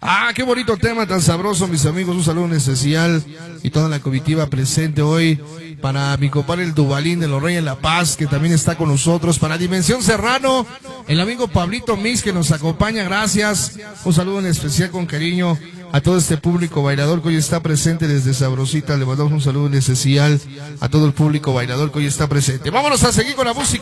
Ah, qué bonito tema, tan sabroso, mis amigos. Un saludo en especial y toda la comitiva presente hoy para mi compadre el Dubalín de Los Reyes La Paz, que también está con nosotros. Para Dimensión Serrano, el amigo Pablito Mix, que nos acompaña, gracias. Un saludo en especial con cariño a todo este público bailador que hoy está presente desde Sabrosita. Le mandamos un saludo en especial a todo el público bailador que hoy está presente. Vámonos a seguir con la música.